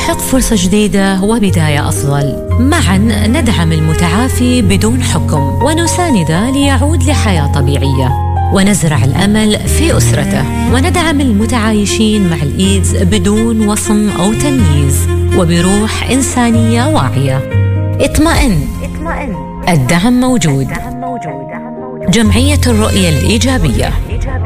يستحق فرصة جديدة وبداية أفضل. معاً ندعم المتعافي بدون حكم ونسانده ليعود لحياة طبيعية، ونزرع الأمل في أسرته، وندعم المتعايشين مع الإيدز بدون وصم أو تمييز وبروح إنسانية واعية. اطمئن، الدعم موجود. جمعية الرؤية الإيجابية.